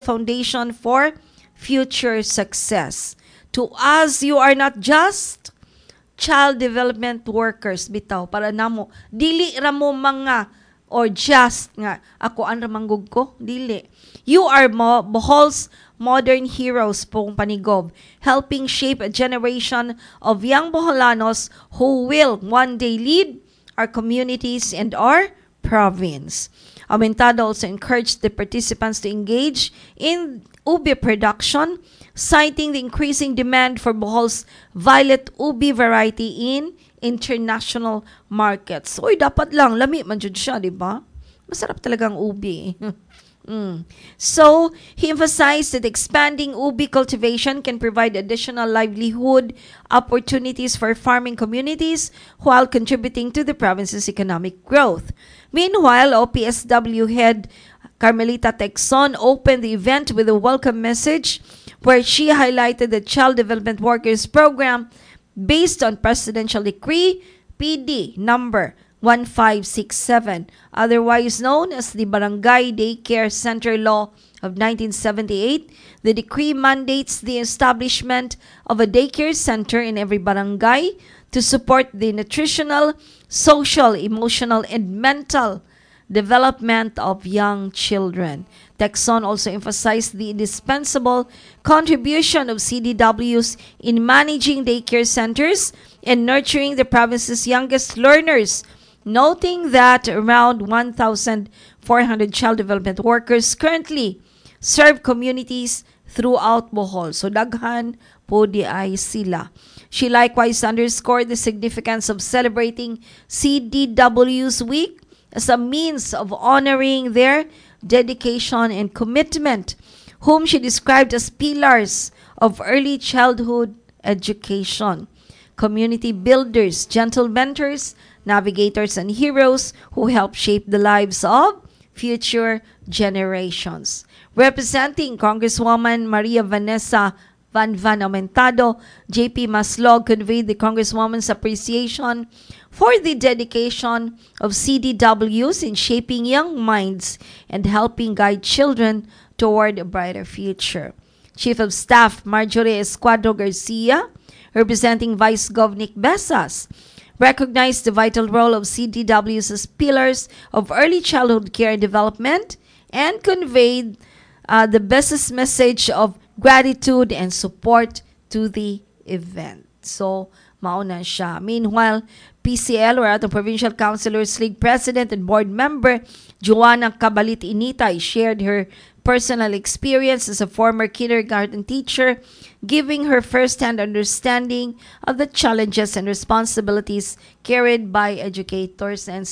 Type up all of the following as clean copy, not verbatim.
foundation for future success. To us, you are not just child development workers bitaw para namo dili ra mo mga or just nga ako ang ramanggog ko dili. You are Bohol's modern heroes pong panigob, helping shape a generation of young Boholanos who will one day lead our communities and our province. Aumentado also encouraged the participants to engage in ubi production, citing the increasing demand for Bohol's violet ubi variety in international markets. Uy, dapat lang, lami man jud siya, di ba? Masarap talagang ubi. So, he emphasized that expanding ubi cultivation can provide additional livelihood opportunities for farming communities while contributing to the province's economic growth. Meanwhile, OPSW head Carmelita Texon opened the event with a welcome message where she highlighted the Child Development Workers Program based on Presidential Decree PD number 1567, otherwise known as the Barangay Daycare Center Law of 1978. The decree mandates the establishment of a daycare center in every barangay to support the nutritional, social, emotional, and mental development of young children. Texon also emphasized the indispensable contribution of CDWs in managing daycare centers and nurturing the province's youngest learners, noting that around 1,400 child development workers currently serve communities throughout Bohol. So daghan po di ay sila. She likewise underscored the significance of celebrating CDW's Week as a means of honoring their dedication and commitment, whom she described as pillars of early childhood education, community builders, gentle mentors, navigators, and heroes who help shape the lives of future generations. Representing Congresswoman Maria Vanessa Van Aumentado, JP Maslog conveyed the Congresswoman's appreciation for the dedication of CDWs in shaping young minds and helping guide children toward a brighter future. Chief of Staff Marjorie Escuadro Garcia, representing Vice Gov. Nick Besas, recognized the vital role of CDWs as pillars of early childhood care and development and conveyed the Besas message of gratitude and support to the event. So, mauna siya. Meanwhile, PCL or atong Provincial Councilors League President and Board Member Joanna Cabalit Initay shared her personal experience as a former kindergarten teacher, giving her first-hand understanding of the challenges and responsibilities carried by educators and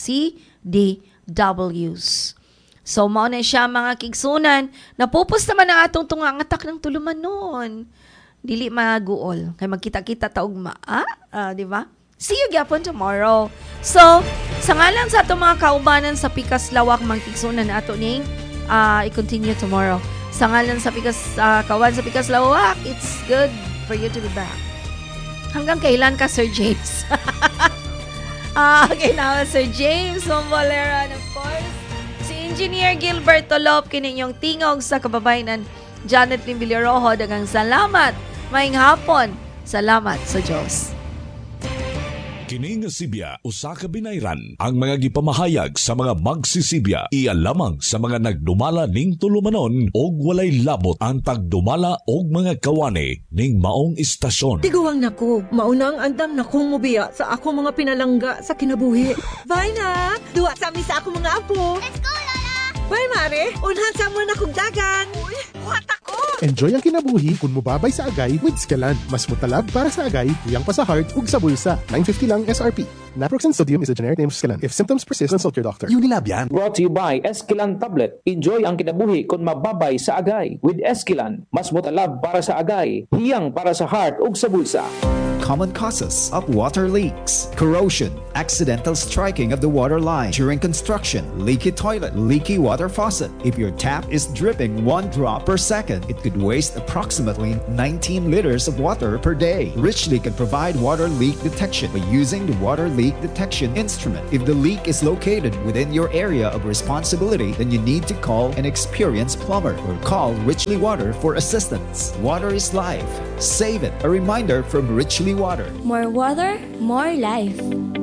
CDWs. So, mauna siya mga kigsunan. Napupos naman ang atong tungangatak ng tuluman noon. Dili maguol. Kaya magkita-kita taog di ba? See you gyapon tomorrow. So, sa ngalan sa atong mga kaubanan sa Pikas Lawak, mga kigsunan na ato ning i-continue tomorrow. Sa ngalan sa Pikas, kawan sa Pikas Lawak, it's good for you to be back. Hanggang kailan ka, Sir James? Okay, now, Sir James Mombolera, and of course, Engineer Gilbert Tolop, kininyong tingog sa kababayanan Janet Limbiliroho. Dagang salamat, maing hapon. Salamat sa Diyos. Kini nga Sibya usa ka binayran ang mga gipamahayag sa mga magsisibya iya lamang sa mga nagdumala ning tulumanon og walay labot ang tagdumala og mga kawani ning maong istasyon. Tiguang nako, maunang andam na kong mubiya sa ako mga pinalangga sa kinabuhi. Bye na! Duwa sa amin sa ako mga apo. Let's go, Lola! Bye, Mare! Unhan sa mo na kong dagan! Uy, buhat ako! Enjoy ang kinabuhi kung mubabay sa agay with Scalan. Mas mutalab para sa agay, tuyang pa sa heart, ug sa bulsa. $9.50 lang SRP. Naproxen sodium is a generic name of Scalan. If symptoms persist, consult your doctor. Unilab yan. Brought to you by Esquilan Tablet. Enjoy ang kinabuhi kung mababay sa agay. With Esquilan, mas mutalab para sa agay, hiyang para sa heart ug sa bulsa. common causes of water leaks: corrosion, accidental striking of the water line during construction, leaky toilet, leaky water faucet. If your tap is dripping 1 drop per second, it could waste approximately 19 liters of water per day. Richly can provide water leak detection by using the water leak detection instrument. If the leak is located within your area of responsibility, then you need to call an experienced plumber or call Richly Water for assistance. Water is life. Save it. A reminder from Richly Water. More water, more life.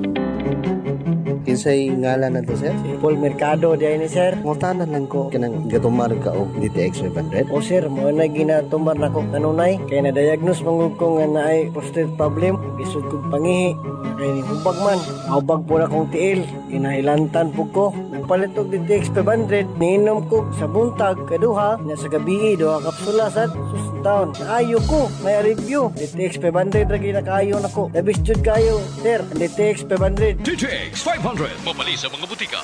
Kinsay ngalan na to, sir? Si Paul Mercado diyan ni sir. Ngutanan lang ko kanang gatumar ka og DTX 500. O sir, mo na ginatumar na ko kanunay kay na-diagnose mangud ko nga naay prostate problem, isod kog pangihi. Kay ni hubag man, hubag po na kong tiil, kinahilantan po ko. Nagpalit og DTX 500, niinom ko sa buntag kaduha, na sa gabi duha kapsula sad sustaon. Naayo ko, may review. DTX 500 ra ginakaayo nako. Labis jud kayo, sir. DTX 500. DTX 500. Mabali sa mga butika.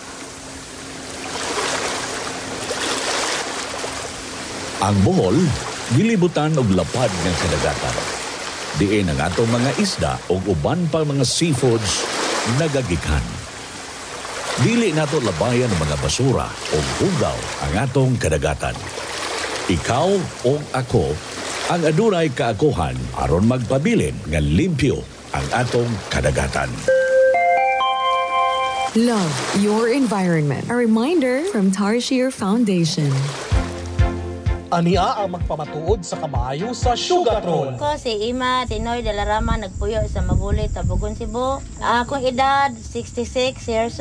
Ang Bohol, gilibutan og lapad ng kadagatan. Diin ang atong mga isda o uban pa mga seafoods nagagikan. Dili nato labayan ng mga basura o hugaw ang atong kadagatan. Ikaw o ako ang adunay kaakuhan aron magpabilin nga limpyo ang atong kadagatan. Love your environment. A reminder from Tarshir Foundation. Ania ang magpamatuod sa kamayo sa Sugartron. Ko si Ima Tinoy Dalarama nagpuyo sa Mabulit, Tabugon, Cebu. Akong edad 66 years